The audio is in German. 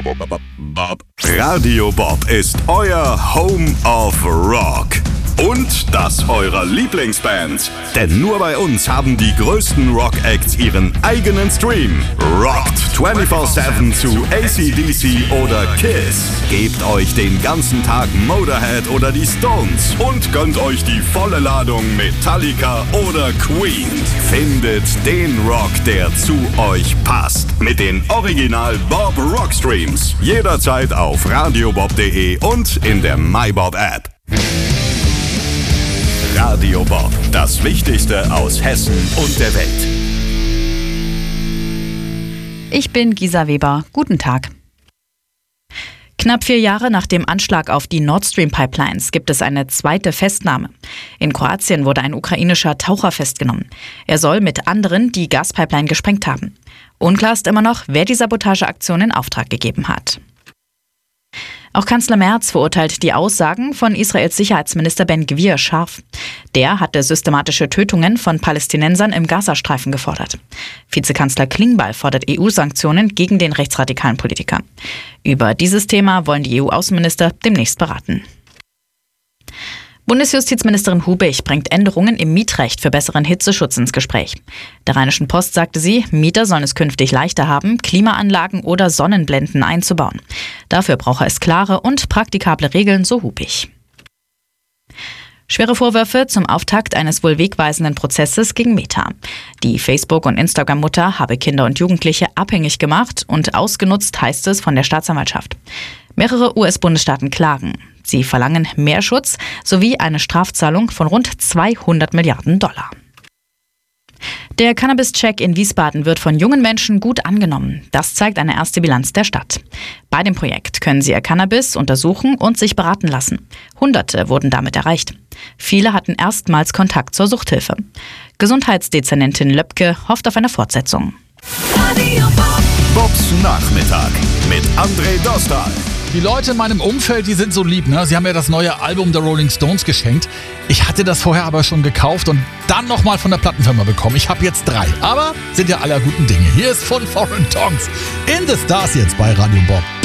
Radio Bob ist euer Home of Rock. Und das eurer Lieblingsbands. Denn nur bei uns haben die größten Rock-Acts ihren eigenen Stream. Rockt 24/7 zu AC/DC oder Kiss. Gebt euch den ganzen Tag Motorhead oder die Stones. Und gönnt euch die volle Ladung Metallica oder Queen. Findet den Rock, der zu euch passt. Mit den Original Bob Rock Streams. Jederzeit auf radiobob.de und in der MyBob App. Radio Bob, das Wichtigste aus Hessen und der Welt. Ich bin Gisa Weber. Guten Tag. Knapp 4 Jahre nach dem Anschlag auf die Nord Stream Pipelines gibt es eine zweite Festnahme. In Kroatien wurde ein ukrainischer Taucher festgenommen. Er soll mit anderen die Gaspipeline gesprengt haben. Unklar ist immer noch, wer die Sabotageaktion in Auftrag gegeben hat. Auch Kanzler Merz verurteilt die Aussagen von Israels Sicherheitsminister Ben Gvir scharf. Der hatte systematische Tötungen von Palästinensern im Gazastreifen gefordert. Vizekanzler Klingbeil fordert EU-Sanktionen gegen den rechtsradikalen Politiker. Über dieses Thema wollen die EU-Außenminister demnächst beraten. Bundesjustizministerin Hubich bringt Änderungen im Mietrecht für besseren Hitzeschutz ins Gespräch. Der Rheinischen Post sagte sie, Mieter sollen es künftig leichter haben, Klimaanlagen oder Sonnenblenden einzubauen. Dafür brauche es klare und praktikable Regeln, so Hubich. Schwere Vorwürfe zum Auftakt eines wohl wegweisenden Prozesses gegen Meta. Die Facebook- und Instagram-Mutter habe Kinder und Jugendliche abhängig gemacht und ausgenutzt, heißt es von der Staatsanwaltschaft. Mehrere US-Bundesstaaten klagen. Sie verlangen mehr Schutz sowie eine Strafzahlung von rund $200 Milliarden. Der Cannabis-Check in Wiesbaden wird von jungen Menschen gut angenommen. Das zeigt eine erste Bilanz der Stadt. Bei dem Projekt können sie ihr Cannabis untersuchen und sich beraten lassen. Hunderte wurden damit erreicht. Viele hatten erstmals Kontakt zur Suchthilfe. Gesundheitsdezernentin Löbke hofft auf eine Fortsetzung. Bobs Nachmittag mit André Dostal. Die Leute in meinem Umfeld, die sind so lieb, ne? Sie haben mir das neue Album der Rolling Stones geschenkt. Ich hatte das vorher aber schon gekauft und dann nochmal von der Plattenfirma bekommen. Ich habe jetzt 3, aber sind ja aller guten Dinge. Hier ist von Foreign Tongues in the Stars jetzt bei Radio Bob.